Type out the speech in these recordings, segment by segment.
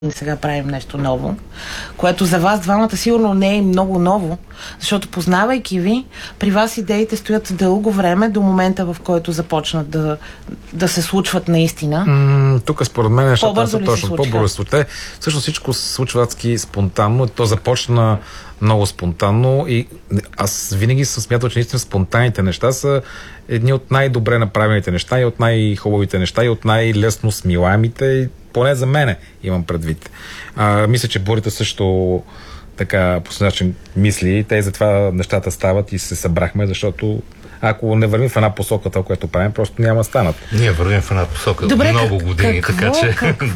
сега правим нещо ново, което за вас двамата сигурно не е много ново, защото познавайки ви, при вас идеите стоят дълго време до момента, в който започнат да се случват наистина. Тук според мен нещата са точно по-бързо. Всъщност всичко се случва адски спонтанно. То започна много спонтанно и аз винаги съм смятал, че наистина спонтанните неща са едни от най-добре направените неща и от най-хубавите неща и от най-лесно смилаемите, поне за мене имам предвид. Мисля, че Борите също така по този начин мисли и те затова нещата стават и се събрахме, защото ако не вървим в една посока, това, което правим, просто няма да станат. Ние вървим в една посока добре, много години, така че...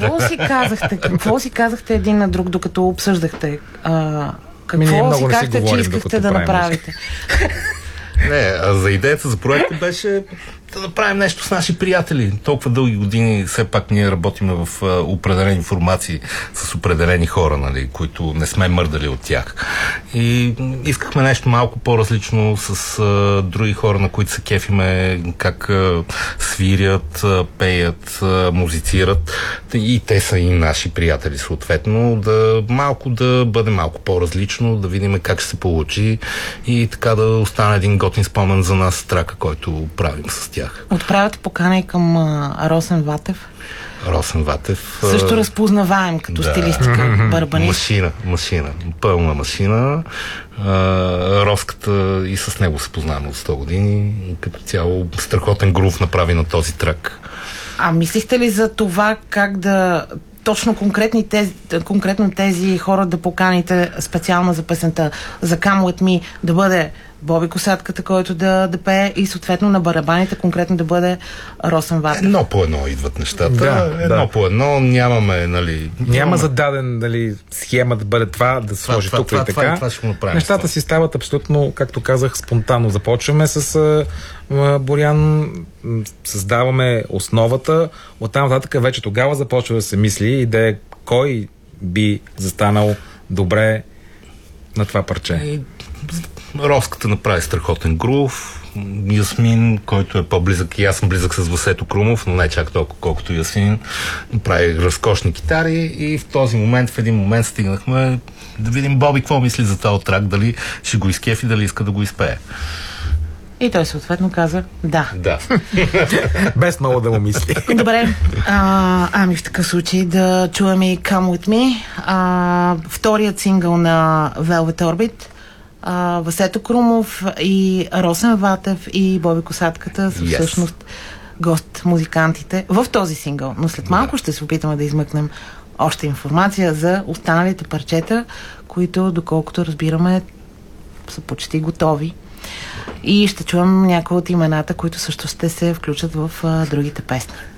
Какво си казахте един на друг, докато обсъждахте? Какво си казахте, че искахте да направите? Не, за идеята за проекта беше да направим нещо с наши приятели. Толкова дълги години все пак ние работим в определени формации с определени хора, нали, които не сме мърдали от тях. И искахме нещо малко по-различно с други хора, на които се кефиме, как свирят, пеят, музицират. И те са и наши приятели, съответно. Да бъде малко по-различно, да видим как ще се получи и така да остане един готин спомен за нас трака, който правим с тях. Отправяте покана и към Росен Ватев? Росен Ватев. Също разпознаваем като стилистика, барабанист. Машина. Пълна машина. Роската и с него се познаваме от 100 години. И като цяло страхотен грув направи на този трак. Мислихте ли за това как да... Точно конкретно тези хора да поканите специално за песента за Come With Me да бъде Боби Косатката, който да пее и съответно на барабаните конкретно да бъде Росен Ватев? Едно по едно идват нещата. Едно по едно. Нямаме, нали... Няма зададен, нали, схема да бъде това, да сложи тук и така. Това ще го направим. Нещата си стават абсолютно, както казах, спонтанно. Започваме с Борян, създаваме основата, оттам нататък вече тогава започва да се мисли идея кой би застанал добре на това парче. Роската направи страхотен грув. Ясмин, който е по-близък, и аз съм близък с Васето Крумов, но не чак толкова колкото Ясмин, прави разкошни китари и в един момент стигнахме да видим Боби какво мисли за този трак, дали ще го изкефи, дали иска да го изпее. И той съответно каза да. Без много да му мисли. Добре. В такъв случай да чуем и Come With Me. Вторият сингъл на Velvet Orbit. Васето Крумов и Росен Ватев и Боби Косатката са всъщност гост-музикантите в този сингъл. Но след малко ще се опитаме да измъкнем още информация за останалите парчета, които, доколкото разбираме, са почти готови. И ще чуем някои от имената, които също ще се включат в другите песни.